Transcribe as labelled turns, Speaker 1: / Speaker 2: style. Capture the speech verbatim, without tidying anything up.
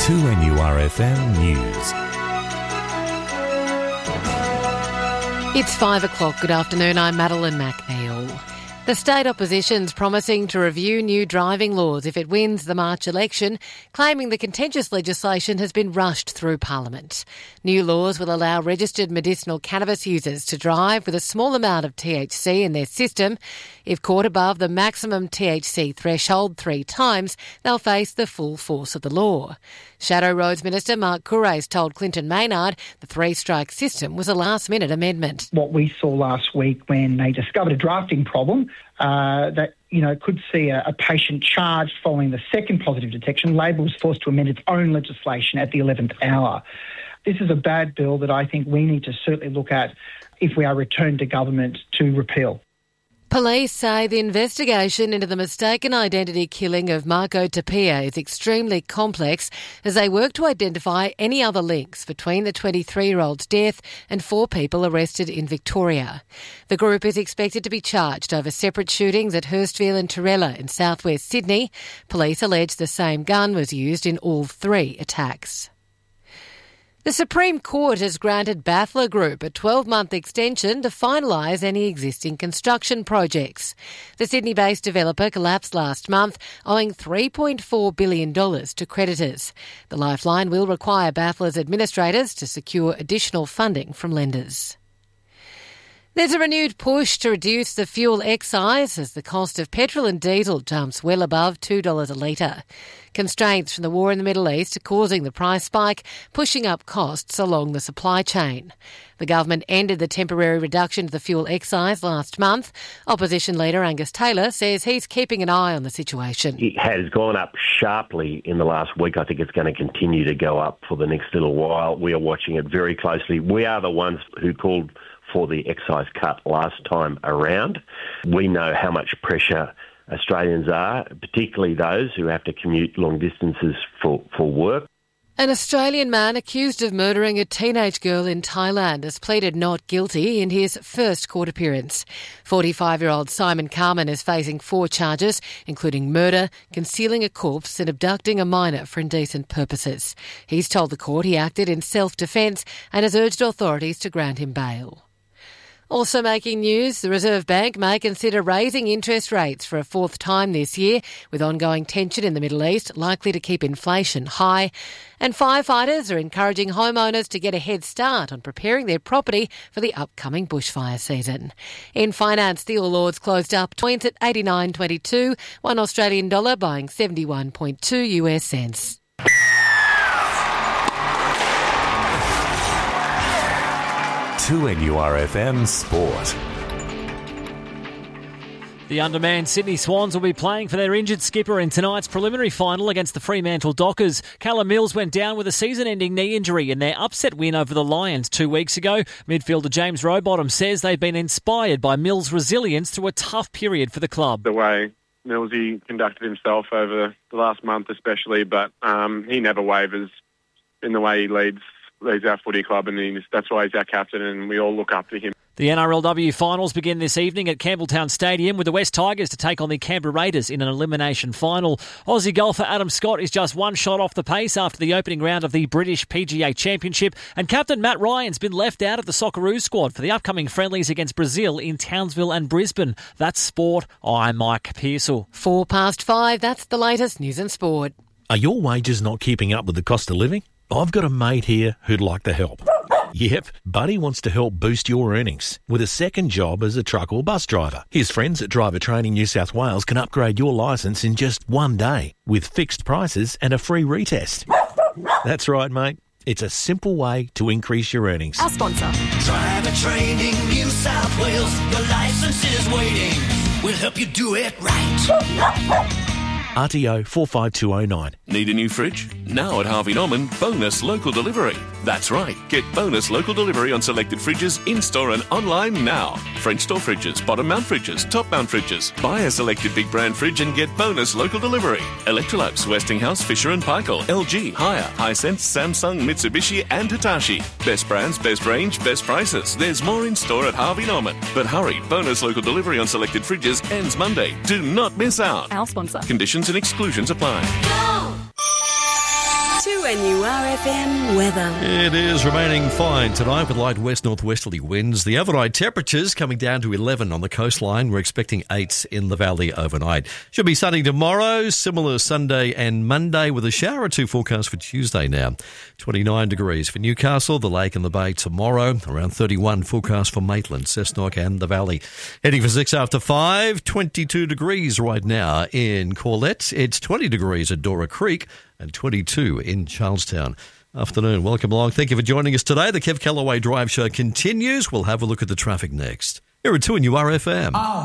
Speaker 1: two N U R F M News.
Speaker 2: It's five o'clock. Good afternoon. I'm Madeline McNeil. The state opposition's promising to review new driving laws if it wins the March election, claiming the contentious legislation has been rushed through Parliament. New laws will allow registered medicinal cannabis users to drive with a small amount of T H C in their system. If caught above the maximum T H C threshold three times, they'll face the full force of the law. Shadow Roads Minister Mark Courace told Clinton Maynard the three-strike system was a last-minute amendment.
Speaker 3: What we saw last week when they discovered a drafting problem uh, that you know could see a, a patient charged following the second positive detection, Labor was forced to amend its own legislation at the eleventh hour. This is a bad bill that I think we need to certainly look at if we are returned to government to repeal.
Speaker 2: Police say the investigation into the mistaken identity killing of Marco Tapia is extremely complex as they work to identify any other links between the twenty-three-year-old's death and four people arrested in Victoria. The group is expected to be charged over separate shootings at Hurstville and Torella in southwest Sydney. Police allege the same gun was used in all three attacks. The Supreme Court has granted Battler Group a twelve-month extension to finalise any existing construction projects. The Sydney-based developer collapsed last month, owing three point four billion dollars to creditors. The lifeline will require Battler's administrators to secure additional funding from lenders. There's a renewed push to reduce the fuel excise as the cost of petrol and diesel jumps well above two dollars a litre. Constraints from the war in the Middle East are causing the price spike, pushing up costs along the supply chain. The government ended the temporary reduction to the fuel excise last month. Opposition leader Angus Taylor says he's keeping an eye on the situation.
Speaker 4: It has gone up sharply in the last week. I think it's going to continue to go up for the next little while. We are watching it very closely. We are the ones who called for the excise cut last time around. We know how much pressure Australians are, particularly those who have to commute long distances for, for work.
Speaker 2: An Australian man accused of murdering a teenage girl in Thailand has pleaded not guilty in his first court appearance. forty-five-year-old Simon Carman is facing four charges, including murder, concealing a corpse and abducting a minor for indecent purposes. He's told the court he acted in self-defence and has urged authorities to grant him bail. Also making news, the Reserve Bank may consider raising interest rates for a fourth time this year, with ongoing tension in the Middle East likely to keep inflation high. And firefighters are encouraging homeowners to get a head start on preparing their property for the upcoming bushfire season. In finance, the All Ords closed up points at eighty-nine twenty-two, one Australian dollar buying seventy-one point two US cents.
Speaker 1: two N U R F M Sport.
Speaker 5: The undermanned Sydney Swans will be playing for their injured skipper in tonight's preliminary final against the Fremantle Dockers. Callum Mills went down with a season-ending knee injury in their upset win over the Lions two weeks ago. Midfielder James Rowbottom says they've been inspired by Mills' resilience through a tough period for the club.
Speaker 6: The way Millsy conducted himself over the last month especially, but um, he never wavers in the way he leads. He's our footy club, and he's, that's why he's our captain, and we all look up to him.
Speaker 5: The N R L W finals begin this evening at Campbelltown Stadium with the West Tigers to take on the Canberra Raiders in an elimination final. Aussie golfer Adam Scott is just one shot off the pace after the opening round of the British P G A Championship, and captain Matt Ryan's been left out of the Socceroos squad for the upcoming friendlies against Brazil in Townsville and Brisbane. That's sport. I'm Mike Pearsall.
Speaker 2: Four past five, that's the latest news and sport.
Speaker 7: Are your wages not keeping up with the cost of living? I've got a mate here who'd like to help. Yep, Buddy wants to help boost your earnings with a second job as a truck or bus driver. His friends at Driver Training New South Wales can upgrade your licence in just one day with fixed prices and a free retest. That's right, mate. It's a simple way to increase your earnings.
Speaker 8: Our sponsor.
Speaker 9: Driver Training New South Wales. Your licence is waiting. We'll help you do it right.
Speaker 7: R T O four five two oh nine.
Speaker 10: Need a new fridge? Now at Harvey Norman, bonus local delivery. That's right, get bonus local delivery on selected fridges in-store and online now. French door fridges, bottom mount fridges, top mount fridges. Buy a selected big brand fridge and get bonus local delivery. Electrolux, Westinghouse, Fisher and Paykel, L G, Haier, Hisense, Samsung, Mitsubishi and Hitachi. Best brands, best range, best prices. There's more in-store at Harvey Norman. But hurry, bonus local delivery on selected fridges ends Monday. Do not miss out.
Speaker 8: Our sponsor.
Speaker 10: Conditions and exclusions apply.
Speaker 8: Go! two two N U R F M weather.
Speaker 7: It is remaining fine tonight with light west-northwesterly winds. The overnight temperatures coming down to eleven on the coastline. We're expecting eight in the valley overnight. Should be sunny tomorrow, similar Sunday and Monday with a shower or two forecast for Tuesday now. twenty-nine degrees for Newcastle, the lake and the bay tomorrow. Around thirty-one forecast for Maitland, Cessnock and the valley. Heading for six after five, twenty-two degrees right now in Corlett. It's twenty degrees at Dora Creek and twenty-two in Charlestown. Afternoon, welcome along. Thank you for joining us today. The Kev Callaway Drive Show continues. We'll have a look at the traffic next. Here at two N U R F M. Oh.